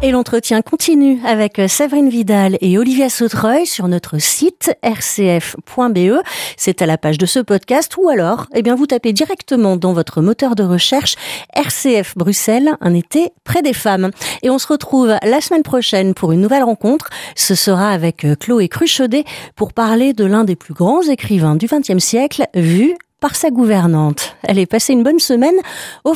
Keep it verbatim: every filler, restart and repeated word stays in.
Et l'entretien continue avec Séverine Vidal et Olivia Sautreuil sur notre site r c f point b e. C'est à la page de ce podcast ou alors, eh bien, vous tapez directement dans votre moteur de recherche R C F Bruxelles, un été près des femmes. Et on se retrouve la semaine prochaine pour une nouvelle rencontre. Ce sera avec Chloé Cruchaudet pour parler de l'un des plus grands écrivains du vingtième siècle, vu par sa gouvernante. Allez, passez une bonne semaine au